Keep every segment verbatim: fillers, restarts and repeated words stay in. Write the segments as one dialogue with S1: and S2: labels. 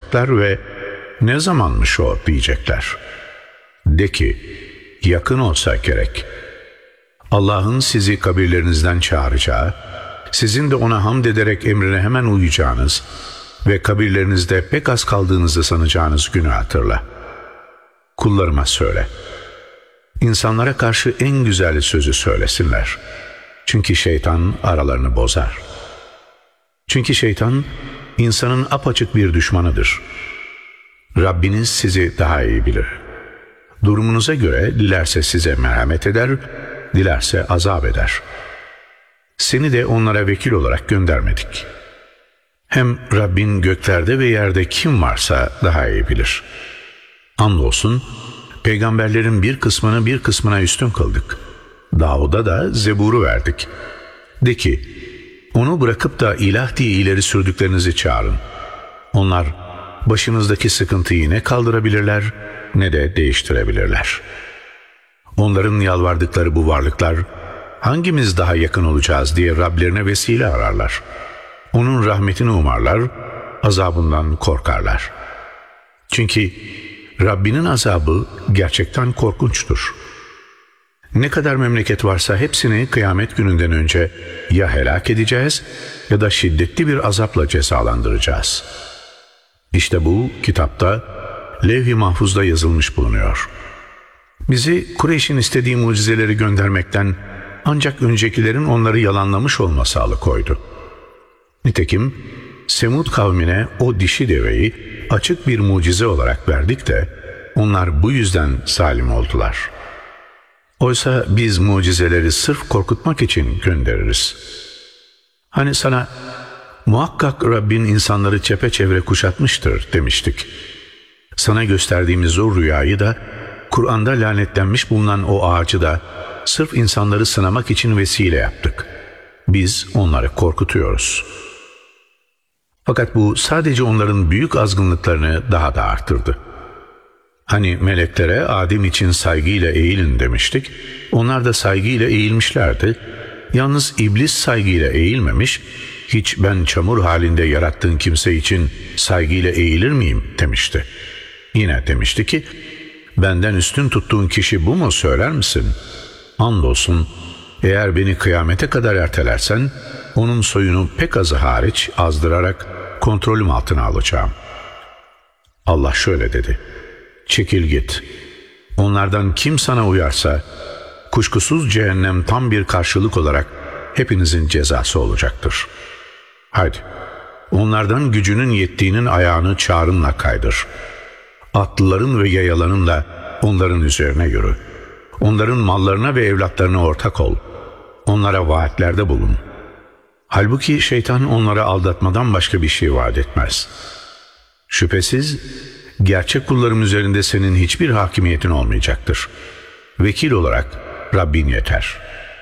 S1: soracaklar ve ne zamanmış o diyecekler. De ki, yakın olsa gerek. Allah'ın sizi kabirlerinizden çağıracağı, sizin de ona hamd ederek emrine hemen uyacağınız ve kabirlerinizde pek az kaldığınızı sanacağınız günü hatırla. Kullarıma söyle. İnsanlara karşı en güzel sözü söylesinler. Çünkü şeytan aralarını bozar. Çünkü şeytan insanın apaçık bir düşmanıdır. Rabbiniz sizi daha iyi bilir. Durumunuza göre dilerse size merhamet eder, dilerse azap eder. Seni de onlara vekil olarak göndermedik. Hem Rabbin göklerde ve yerde kim varsa daha iyi bilir. Andolsun peygamberlerin bir kısmını bir kısmına üstün kıldık. Davud'a da Zebur'u verdik. De ki, onu bırakıp da ilah diye ileri sürdüklerinizi çağırın. Onlar başınızdaki sıkıntıyı ne kaldırabilirler ne de değiştirebilirler. Onların yalvardıkları bu varlıklar, hangimiz daha yakın olacağız diye Rablerine vesile ararlar. Onun rahmetini umarlar, azabından korkarlar. Çünkü Rabbinin azabı gerçekten korkunçtur. Ne kadar memleket varsa hepsini kıyamet gününden önce ya helak edeceğiz ya da şiddetli bir azapla cezalandıracağız. İşte bu kitapta, Levh-i Mahfuz'da yazılmış bulunuyor. Bizi Kureyş'in istediği mucizeleri göndermekten ancak öncekilerin onları yalanlamış olması alıkoydu. Nitekim Semud kavmine o dişi deveyi açık bir mucize olarak verdik de onlar bu yüzden zalim oldular. Oysa biz mucizeleri sırf korkutmak için göndeririz. Hani sana muhakkak Rabbin insanları çepeçevre kuşatmıştır demiştik. Sana gösterdiğimiz o rüyayı da, Kur'an'da lanetlenmiş bulunan o ağacı da sırf insanları sınamak için vesile yaptık. Biz onları korkutuyoruz. Fakat bu sadece onların büyük azgınlıklarını daha da arttırdı. Hani meleklere Adem için saygıyla eğilin demiştik. Onlar da saygıyla eğilmişlerdi. Yalnız iblis saygıyla eğilmemiş, hiç ben çamur halinde yarattığın kimse için saygıyla eğilir miyim demişti. Yine demişti ki, benden üstün tuttuğun kişi bu mu söyler misin? Andolsun, eğer beni kıyamete kadar ertelersen, onun soyunu pek azı hariç azdırarak kontrolüm altına alacağım. Allah şöyle dedi, çekil git. Onlardan kim sana uyarsa, kuşkusuz cehennem tam bir karşılık olarak hepinizin cezası olacaktır. Haydi, onlardan gücünün yettiğinin ayağını çağrınla kaydır. Atlıların ve yayalarınla onların üzerine yürü. Onların mallarına ve evlatlarına ortak ol. Onlara vaatlerde bulun. Halbuki şeytan onları aldatmadan başka bir şey vaat etmez. Şüphesiz gerçek kullarım üzerinde senin hiçbir hakimiyetin olmayacaktır. Vekil olarak Rabbin yeter.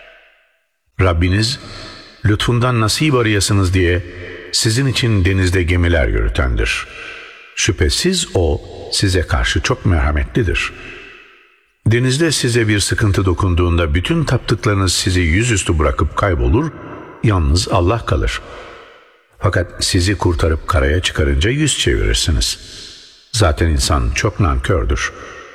S1: Rabbiniz lütfundan nasip arayasınız diye sizin için denizde gemiler yürütendir. Şüphesiz O size karşı çok merhametlidir. Denizde size bir sıkıntı dokunduğunda bütün taptıklarınız sizi yüzüstü bırakıp kaybolur, yalnız Allah kalır. Fakat sizi kurtarıp karaya çıkarınca yüz çevirirsiniz. Zaten insan çok nankördür.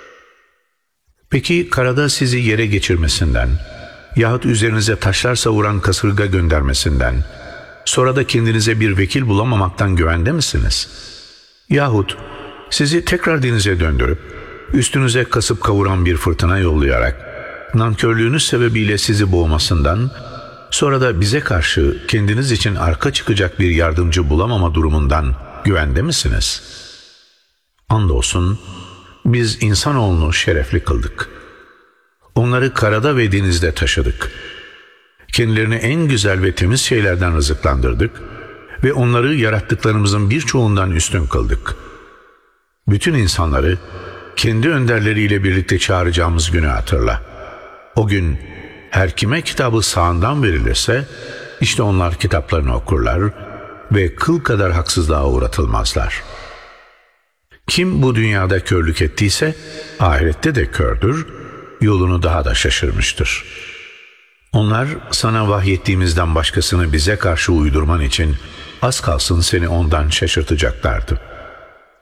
S1: Peki karada sizi yere geçirmesinden yahut üzerinize taşlar savuran kasırga göndermesinden, sonra da kendinize bir vekil bulamamaktan güvende misiniz? Yahut sizi tekrar denize döndürüp üstünüze kasıp kavuran bir fırtına yollayarak nankörlüğünüz sebebiyle sizi boğmasından, sonra da bize karşı kendiniz için arka çıkacak bir yardımcı bulamama durumundan güvende misiniz? Andolsun biz insanoğlunu şerefli kıldık. Onları karada ve denizde taşıdık. Kendilerini en güzel ve temiz şeylerden rızıklandırdık ve onları yarattıklarımızın birçoğundan üstün kıldık. Bütün insanları kendi önderleriyle birlikte çağıracağımız günü hatırla. O gün her kime kitabı sağından verilirse, işte onlar kitaplarını okurlar ve kıl kadar haksızlığa uğratılmazlar. Kim bu dünyada körlük ettiyse, ahirette de kördür, yolunu daha da şaşırmıştır. Onlar sana vahyettiğimizden başkasını bize karşı uydurman için az kalsın seni ondan şaşırtacaklardı.